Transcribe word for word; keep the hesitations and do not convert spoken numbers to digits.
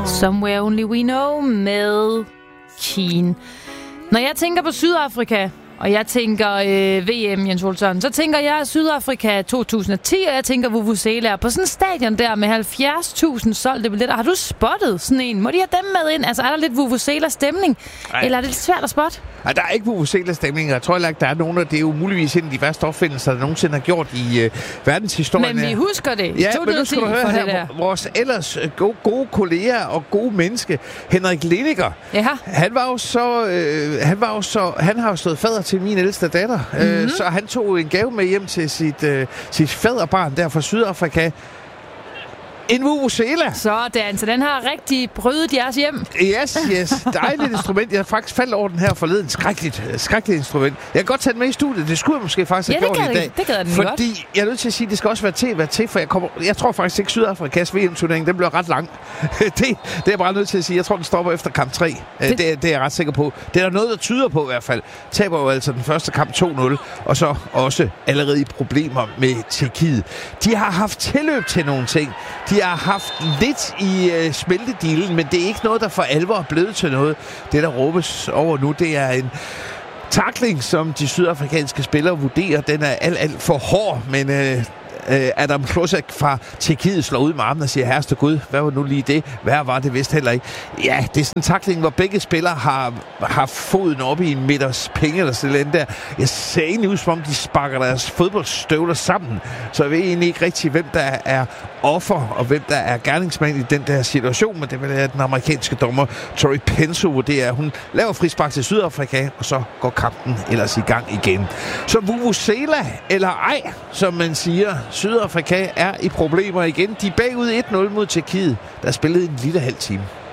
Somewhere Only We Know med Keen. Når jeg tænker på Sydafrika, og jeg tænker øh, V M, Jens Olsson, så tænker jeg Sydafrika to tusind og ti, og jeg tænker Vuvuzela. På sådan en stadion der med halvfjerds tusind solgte billetter, har du spottet sådan en? Må de have dem med ind? Altså, er der lidt Vuvuzela-stemning? Ej. Eller er det lidt svært at spotte? Ej, der er ikke Vuvuzela-stemning. Jeg tror ikke, der er nogen, og det er jo muligvis en af de værste opfindelser, der nogensinde har gjort i øh, verdenshistorien. Men vi husker det. Ja, men nu skal du høre her, der. vores ellers gode, gode kolleger og gode menneske, Henrik Liniger, ja. han var jo så, øh, han var jo så, han har jo stået fader til min ældste datter, mm-hmm. øh, så han tog en gave med hjem til sit, øh, sit faderbarn der fra Sydafrika. En Vuvuzela. Sådan, så den har rigtig brydet jeres hjem. Yes, yes. Dejligt instrument. Jeg har faktisk faldt over den her forleden. Skrækkeligt, skrækkeligt instrument. Jeg kan godt tage den med i studiet. Det skulle jeg måske faktisk have ja, gjort i dag. Det gad den Fordi godt. jeg er nødt til at sige, at det skal også være til, være til for jeg, kommer, jeg tror faktisk ikke, Sydafrikas V M-turnering, den bliver ret lang. det, det er jeg bare nødt til at sige. Jeg tror, den stopper efter kamp tre. Det, det, det er jeg ret sikker på. Det er der noget, der tyder på i hvert fald. Taber jo altså den første kamp to nul, og så også allerede i problemer med Tjekkiet. De har haft tilløb til nogle ting. De har haft lidt i øh, smeltedealen, men det er ikke noget, der for alvor er blevet til noget. Det, der råbes over nu, det er en tackling, som de sydafrikanske spillere vurderer. Den er alt, alt for hård, men øh, øh, Adam Klosek fra Tjekkiet slår ud med armen og siger, herreste Gud, hvad var nu lige det? Hvad var det vist heller ikke? Ja, det er sådan en tackling, hvor begge spillere har, har foden oppe i en midters penge eller sådan der. Jeg ser egentlig ud, som om de sparker deres fodboldstøvler sammen, så jeg ved egentlig ikke rigtig, hvem der er offer, og hvem der er gerningsmand i den der situation, men det vil være den amerikanske dommer Tori Penso vurderer. Hun laver frispark til Sydafrika, og så går kampen ellers i gang igen. Så Vuvuzela eller ej, som man siger, Sydafrika er i problemer igen. De er bagud et nul mod Tjekkiet, der spillede en lille halv time.